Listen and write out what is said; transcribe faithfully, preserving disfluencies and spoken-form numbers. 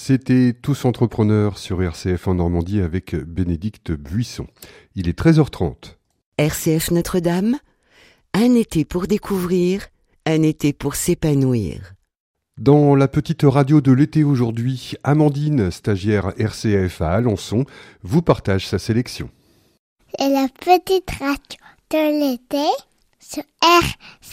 C'était Tous entrepreneurs sur R C F en Normandie avec Bénédicte Buisson. Il est treize heures trente. R C F Notre-Dame, un été pour découvrir, un été pour s'épanouir. Dans la petite radio de l'été aujourd'hui, Amandine, stagiaire R C F à Alençon, vous partage sa sélection. C'est la petite radio de l'été sur R C F.